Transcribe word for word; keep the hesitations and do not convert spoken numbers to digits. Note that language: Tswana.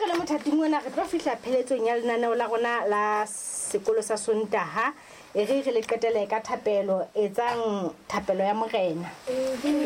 jwale mothating mona re tlo fihla pheletsong ya lenaneo la rona la sekolo sa Sontaha e re re le qetele ka thapelo etsang thapelo ya morena.